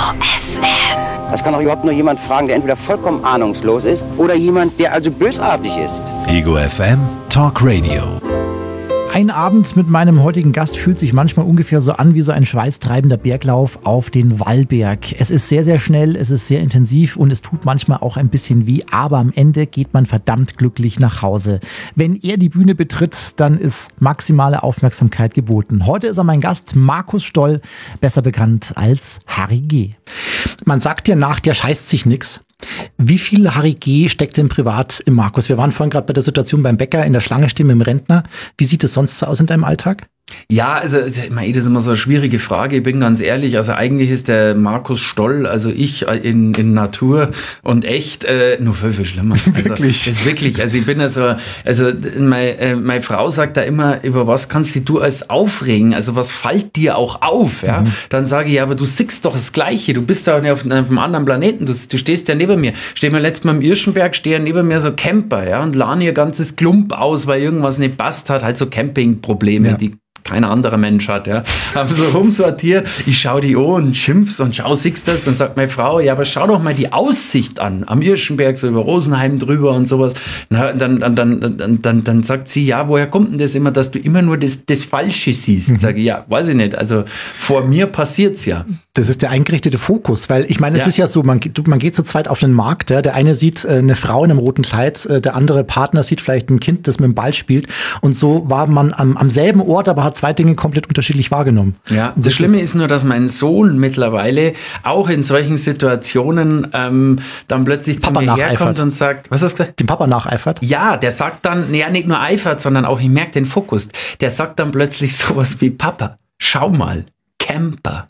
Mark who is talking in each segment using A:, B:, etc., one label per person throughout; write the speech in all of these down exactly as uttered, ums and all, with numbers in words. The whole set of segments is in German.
A: F M.
B: Das kann doch überhaupt nur jemand fragen, der entweder vollkommen ahnungslos ist oder jemand, der also bösartig ist.
C: Ego F M Talk Radio.
D: Ein Abend mit meinem heutigen Gast fühlt sich manchmal ungefähr so an wie so ein schweißtreibender Berglauf auf den Wallberg. Es ist sehr, sehr schnell, es ist sehr intensiv und es tut manchmal auch ein bisschen weh, aber am Ende geht man verdammt glücklich nach Hause. Wenn er die Bühne betritt, dann ist maximale Aufmerksamkeit geboten. Heute ist er mein Gast, Markus Stoll, besser bekannt als Harry G. Man sagt ja nach, der scheißt sich nix. Wie viel Harry G. steckt denn privat im Markus? Wir waren vorhin gerade bei der Situation beim Bäcker in der Schlange stehen mit dem Rentner. Wie sieht es sonst so aus in deinem Alltag?
E: Ja, also ich meine, das ist immer so eine schwierige Frage. Ich bin ganz ehrlich, also eigentlich ist der Markus Stoll, also ich in, in Natur und echt, äh, nur viel, viel schlimmer. Also,
D: wirklich?
E: Das ist wirklich, also ich bin also, also meine, äh, meine Frau sagt da immer, über was kannst du als aufregen? Also was fällt dir auch auf? Ja? Mhm. Dann sage ich, ja, aber du siehst doch das Gleiche, du bist da auf, auf einem anderen Planeten, du, du stehst ja neben mir. Stehen wir letztes Mal im Irschenberg, stehen neben mir so Camper, ja, und laden ihr ganzes Klump aus, weil irgendwas nicht passt hat, halt so Campingprobleme, ja, die kein anderer Mensch hat, ja. Haben so rumsortiert, ich schau die an und schimpf's und schau, siehst das, und sagt meine Frau, ja, aber schau doch mal die Aussicht an, am Irschenberg, so über Rosenheim drüber und sowas. Na, dann, dann, dann, dann, dann sagt sie, ja, woher kommt denn das immer, dass du immer nur das, das Falsche siehst? Mhm. Sag ich, ja, weiß ich nicht, also vor mir passiert's ja.
D: Das ist der eingerichtete Fokus, weil ich meine, es ja. ist ja so, man, man geht zu zweit auf den Markt, ja, der eine sieht äh, eine Frau in einem roten Kleid, äh, der andere Partner sieht vielleicht ein Kind, das mit dem Ball spielt, und so war man am, am selben Ort, aber hat zwei Dinge komplett unterschiedlich wahrgenommen.
E: Ja, das, das Schlimme ist nur, dass mein Sohn mittlerweile auch in solchen Situationen ähm, dann plötzlich zu mir herkommt und sagt, was hast du gesagt?
D: Dem Papa nacheifert?
E: Ja, der sagt dann, ja, nicht nur eifert, sondern auch, ich merke den Fokus, der sagt dann plötzlich sowas wie, Papa, schau mal, Camper.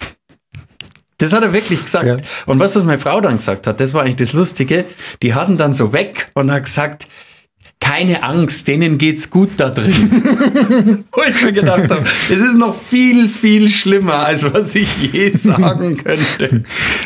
E: Das hat er wirklich gesagt. Ja. Und was, was meine Frau dann gesagt hat, das war eigentlich das Lustige, die hatten dann so weg und hat gesagt, keine Angst, denen geht's gut da drin. Wo ich mir gedacht habe, es ist noch viel, viel schlimmer, als was ich je sagen könnte.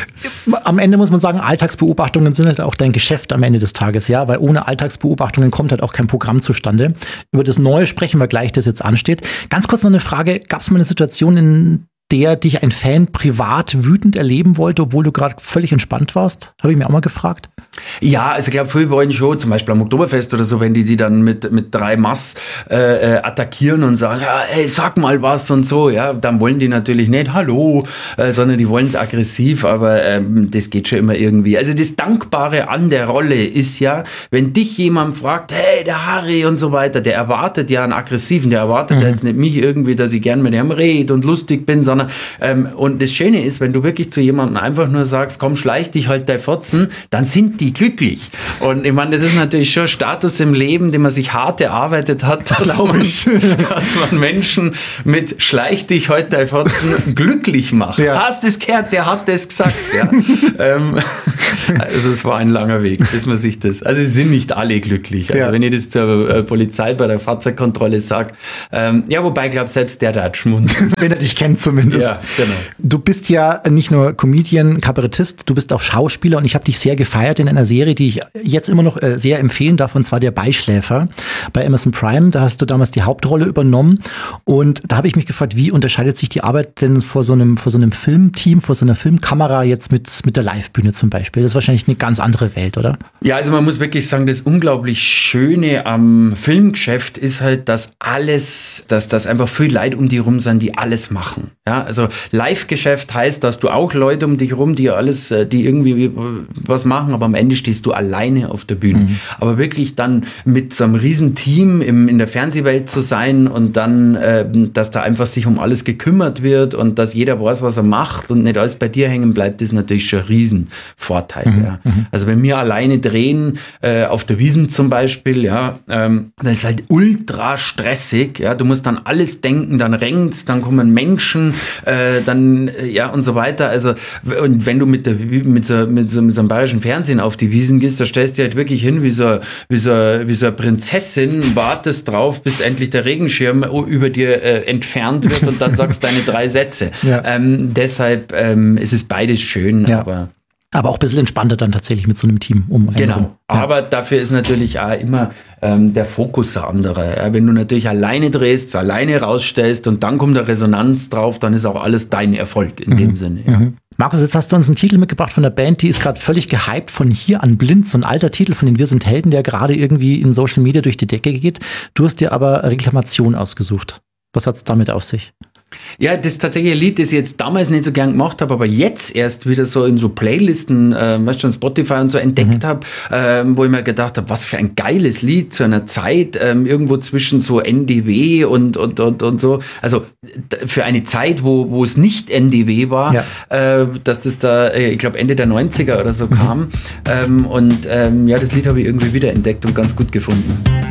D: Am Ende muss man sagen, Alltagsbeobachtungen sind halt auch dein Geschäft am Ende des Tages, ja, weil ohne Alltagsbeobachtungen kommt halt auch kein Programm zustande. Über das Neue sprechen wir gleich, das jetzt ansteht. Ganz kurz noch eine Frage, gab es mal eine Situation, in der dich ein Fan privat wütend erleben wollte, obwohl du gerade völlig entspannt warst? Habe ich mir auch mal gefragt.
E: Ja, also ich glaube, viele wollen schon, zum Beispiel am Oktoberfest oder so, wenn die die dann mit mit drei Mass äh, attackieren und sagen, ja, ey, sag mal was und so, ja, dann wollen die natürlich nicht Hallo, äh, sondern die wollen es aggressiv, aber ähm, das geht schon immer irgendwie. Also das Dankbare an der Rolle ist ja, wenn dich jemand fragt, hey, der Harry und so weiter, der erwartet ja einen Aggressiven, der erwartet mhm. jetzt nicht mich irgendwie, dass ich gern mit ihm rede und lustig bin, sondern ähm, und das Schöne ist, wenn du wirklich zu jemandem einfach nur sagst, komm, schleich dich halt dein Fotzen, dann sind die glücklich. Und ich meine, das ist natürlich schon ein Status im Leben, den man sich hart erarbeitet hat, dass, man, dass man Menschen mit schleich dich halt dein Fotzen glücklich macht. Ja. Hast du das gehört? Der hat das gesagt. Ja. ähm, also es war ein langer Weg, bis man sich das, also es sind nicht alle glücklich. Also ja. wenn ich das zur äh, Polizei bei der Fahrzeugkontrolle sage, ähm, ja, wobei ich glaube, selbst der da hat schmunzeln.
D: Wenn er dich kennt zumindest.
E: Ja, genau.
D: Du bist ja nicht nur Comedian, Kabarettist, du bist auch Schauspieler und ich habe dich sehr gefeiert in einer Serie, die ich jetzt immer noch äh, sehr empfehlen darf, und zwar Der Beischläfer bei Amazon Prime. Da hast du damals die Hauptrolle übernommen und da habe ich mich gefragt, wie unterscheidet sich die Arbeit denn vor so einem, vor so einem Filmteam, vor so einer Filmkamera jetzt mit, mit der Livebühne zum Beispiel? Das ist wahrscheinlich eine ganz andere Welt, oder?
E: Ja, also man muss wirklich sagen, das unglaublich Schöne am Filmgeschäft ist halt, dass alles, dass das einfach viel Leute um die rum sind, die alles machen. Ja, also Live-Geschäft heißt, dass du auch Leute um dich rum, die alles, die irgendwie was machen, aber am Ende stehst du alleine auf der Bühne. Mhm. Aber wirklich dann mit so einem riesen Team im, in der Fernsehwelt zu sein und dann, äh, dass da einfach sich um alles gekümmert wird und dass jeder weiß, was er macht und nicht alles bei dir hängen bleibt, ist natürlich schon ein Riesenvorteil. Mhm. Ja. Also wenn wir alleine drehen, äh, auf der Wiesn zum Beispiel, ja, ähm, das ist halt ultra stressig. Ja. Du musst dann alles denken, dann rennt's, dann kommen Menschen, äh, dann, äh, ja, und so weiter. Also, und wenn du mit der, mit so, mit so, mit so einem bayerischen Fernsehen auf die Wiesn gehst, da stellst du halt wirklich hin wie so, wie so, wie so eine Prinzessin, wartest drauf, bis endlich der Regenschirm über dir äh, entfernt wird und dann sagst deine drei Sätze. Ja. Ähm, deshalb ähm, ist es beides schön,
D: ja.
E: aber
D: Aber auch ein bisschen entspannter dann tatsächlich mit so einem Team um einen
E: Genau,
D: rum. Ja.
E: aber dafür ist natürlich auch immer ähm, der Fokus ein anderer. Ja, wenn du natürlich alleine drehst, alleine rausstellst und dann kommt der Resonanz drauf, dann ist auch alles dein Erfolg in mhm. dem Sinne. Ja.
D: Mhm. Markus, jetzt hast du uns einen Titel mitgebracht von der Band, die ist gerade völlig gehypt, von Hier an blind, so ein alter Titel von den Wir sind Helden, der gerade irgendwie in Social Media durch die Decke geht. Du hast dir aber Reklamation ausgesucht. Was hat es damit auf sich?
E: Ja, das ist tatsächlich ein Lied, das ich jetzt damals nicht so gern gemacht habe, aber jetzt erst wieder so in so Playlisten, äh, weißt du, schon Spotify und so entdeckt mhm. habe, äh, wo ich mir gedacht habe, was für ein geiles Lied zu einer Zeit, äh, irgendwo zwischen so N D W und, und, und, und so. Also für eine Zeit, wo, wo es nicht N D W war, ja. äh, dass das da, äh, ich glaube, Ende der neunziger oder so kam. Mhm. Ähm, und ähm, ja, das Lied habe ich irgendwie wieder entdeckt und ganz gut gefunden.